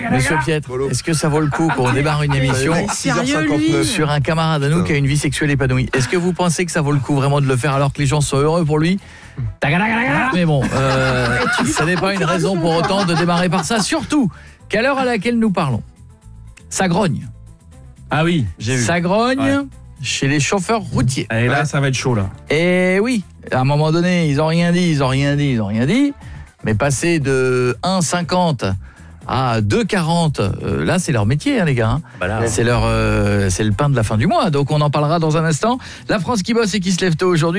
Monsieur Pietre, est-ce que ça vaut le coup qu'on démarre une émission sur un camarade à nous qui a une vie sexuelle épanouie? Est-ce que vous pensez que ça vaut le coup vraiment de le faire alors que les gens sont heureux pour lui? Mais bon, ça n'est pas une raison pour autant de démarrer par ça. Surtout qu'à l'heure à laquelle nous parlons, ça grogne. Ah oui, j'ai vu. Ça grogne chez les chauffeurs routiers. Et là, ça va être chaud là. Et oui, à un moment donné, ils ont rien dit. Mais passer de 1,50 à 2,40, là c'est leur métier les gars. C'est le pain de la fin du mois. Donc on en parlera dans un instant. La France qui bosse et qui se lève tôt aujourd'hui.